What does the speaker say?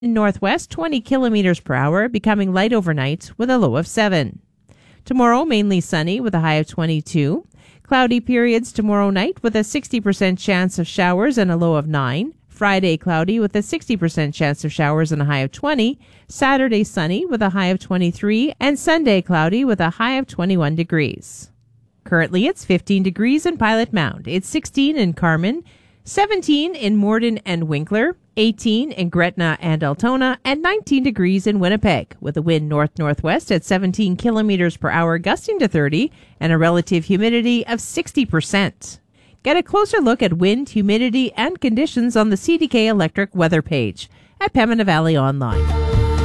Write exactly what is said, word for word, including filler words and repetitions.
Northwest twenty kilometers per hour, becoming light overnight with a low of seven. Tomorrow, mainly sunny with a high of twenty-two. Cloudy periods tomorrow night with a sixty percent chance of showers and a low of nine. Friday, cloudy with a sixty percent chance of showers and a high of twenty. Saturday, sunny with a high of twenty-three. And Sunday, cloudy with a high of twenty-one degrees. Currently, it's fifteen degrees in Pilot Mound. It's sixteen in Carman, seventeen in Morden and Winkler, eighteen in Gretna and Altona, and nineteen degrees in Winnipeg, with a wind north-northwest at seventeen kilometers per hour, gusting to thirty, and a relative humidity of sixty percent. Get a closer look at wind, humidity, and conditions on the C D K Electric weather page at Pembina Valley Online.